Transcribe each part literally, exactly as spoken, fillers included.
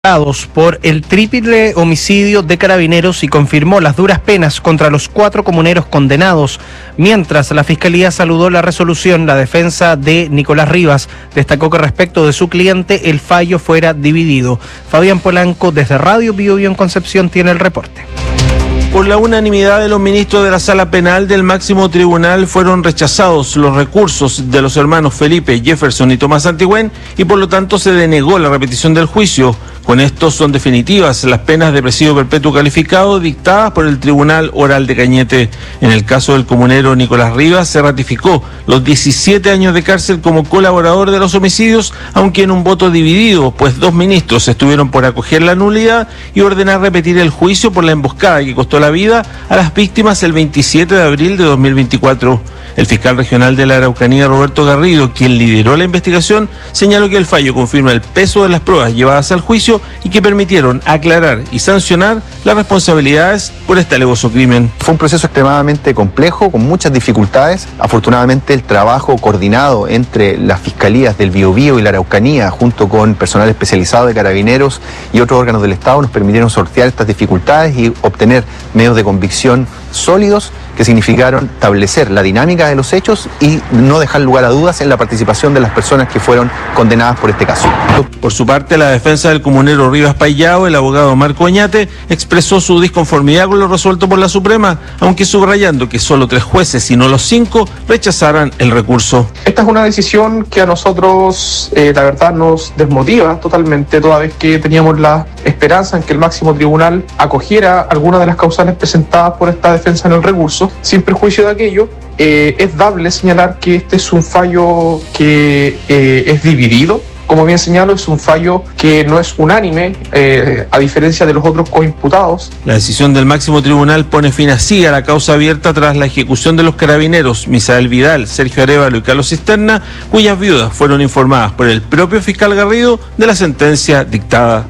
por el triple homicidio de Carabineros y confirmó las duras penas contra los cuatro comuneros condenados. Mientras la Fiscalía saludó la resolución, la defensa de Nicolás Rivas destacó que respecto de su cliente el fallo fuera dividido. Fabián Polanco desde Radio Bio Bio en Concepción tiene el reporte. Por la unanimidad de los ministros de la Sala Penal del máximo tribunal fueron rechazados los recursos de los hermanos Felipe, Jefferson y Tomás Antigüén y por lo tanto se denegó la repetición del juicio. Con esto son definitivas las penas de presidio perpetuo calificado dictadas por el Tribunal Oral de Cañete. En el caso del comunero Nicolás Rivas se ratificó los diecisiete años de cárcel como colaborador de los homicidios, aunque en un voto dividido, pues dos ministros estuvieron por acoger la nulidad y ordenar repetir el juicio por la emboscada que costó la vida a las víctimas el veintisiete de abril de dos mil veinticuatro. El fiscal regional de la Araucanía, Roberto Garrido, quien lideró la investigación, señaló que el fallo confirma el peso de las pruebas llevadas al juicio y que permitieron aclarar y sancionar las responsabilidades por este alevoso crimen. Fue un proceso extremadamente complejo, con muchas dificultades. Afortunadamente, el trabajo coordinado entre las fiscalías del Biobío y la Araucanía, junto con personal especializado de Carabineros y otros órganos del Estado, nos permitieron sortear estas dificultades y obtener medios de convicción sólidos que significaron establecer la dinámica de los hechos y no dejar lugar a dudas en la participación de las personas que fueron condenadas por este caso. Por su parte, la defensa del comunero Rivas Payao, el abogado Marco Oñate, expresó su disconformidad con lo resuelto por la Suprema, aunque subrayando que solo tres jueces y no los cinco rechazaran el recurso. Esta es una decisión que a nosotros, eh, la verdad, nos desmotiva totalmente, toda vez que teníamos la esperanza en que el máximo tribunal acogiera algunas de las causales presentadas por esta defensa en el recurso. Sin perjuicio de aquello, eh, es dable señalar que este es un fallo que eh, es dividido. Como bien señalo, es un fallo que no es unánime, eh, a diferencia de los otros coimputados. La decisión del máximo tribunal pone fin así a la causa abierta tras la ejecución de los carabineros Misael Vidal, Sergio Arévalo y Carlos Cisterna, cuyas viudas fueron informadas por el propio fiscal Garrido de la sentencia dictada.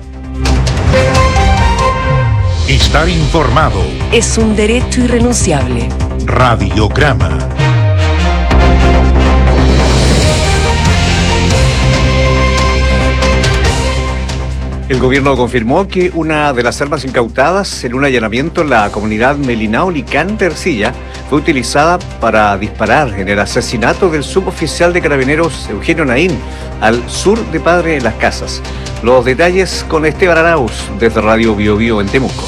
Estar informado es un derecho irrenunciable. Radiograma. El gobierno confirmó que una de las armas incautadas en un allanamiento en la comunidad Melinao-Licán de Ercilla fue utilizada para disparar en el asesinato del suboficial de Carabineros Eugenio Naín al sur de Padre Las Casas. Los detalles con Esteban Arauz desde Radio Bio Bio en Temuco.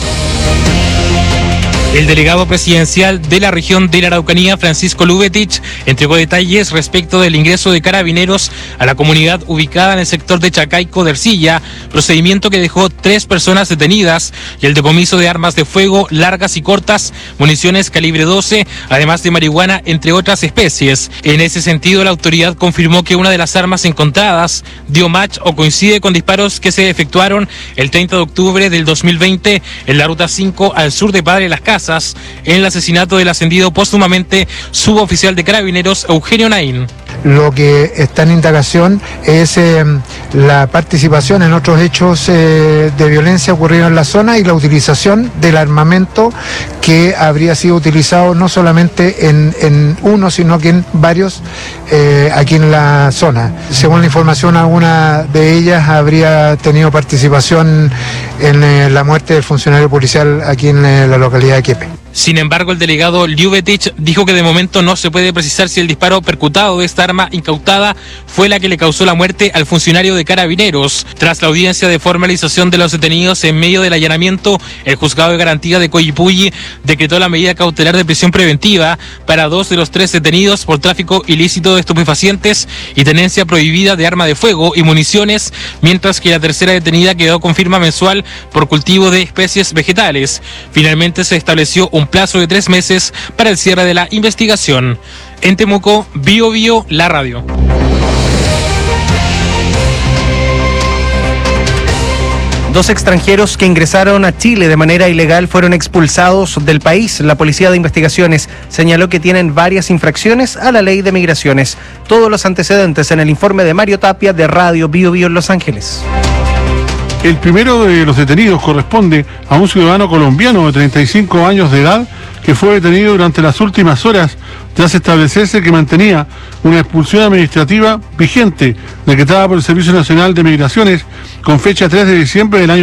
El delegado presidencial de la región de la Araucanía, Francisco Lubetich, entregó detalles respecto del ingreso de Carabineros a la comunidad ubicada en el sector de Chacaico de Ercilla, procedimiento que dejó tres personas detenidas y el decomiso de armas de fuego largas y cortas, municiones calibre doce, además de marihuana, entre otras especies. En ese sentido, la autoridad confirmó que una de las armas encontradas dio match o coincide con disparos que se efectuaron el treinta de octubre del dos mil veinte en la ruta cinco al sur de Padre Las Casas, en el asesinato del ascendido póstumamente suboficial de Carabineros Eugenio Naín. Lo que está en indagación es eh, la participación en otros hechos eh, de violencia ocurridos en la zona y la utilización del armamento que habría sido utilizado no solamente en, en uno, sino que en varios eh, aquí en la zona. Según la información, alguna de ellas habría tenido participación en eh, la muerte del funcionario policial aquí en eh, la localidad de Quiepe. Sin embargo, el delegado Lubetich dijo que de momento no se puede precisar si el disparo percutado de esta arma incautada fue la que le causó la muerte al funcionario de Carabineros. Tras la audiencia de formalización de los detenidos en medio del allanamiento, el juzgado de garantía de Coyipulli decretó la medida cautelar de prisión preventiva para dos de los tres detenidos por tráfico ilícito de estupefacientes y tenencia prohibida de arma de fuego y municiones, mientras que la tercera detenida quedó con firma mensual por cultivo de especies vegetales. Finalmente se estableció un plazo de tres meses para el cierre de la investigación. En Temuco, Bio Bio, la radio. Dos extranjeros que ingresaron a Chile de manera ilegal fueron expulsados del país. La Policía de Investigaciones señaló que tienen varias infracciones a la ley de migraciones. Todos los antecedentes en el informe de Mario Tapia de Radio Bio Bio en Los Ángeles. El primero de los detenidos corresponde a un ciudadano colombiano de treinta y cinco años de edad que fue detenido durante las últimas horas tras establecerse que mantenía una expulsión administrativa vigente decretada por el Servicio Nacional de Migraciones con fecha tres de diciembre del año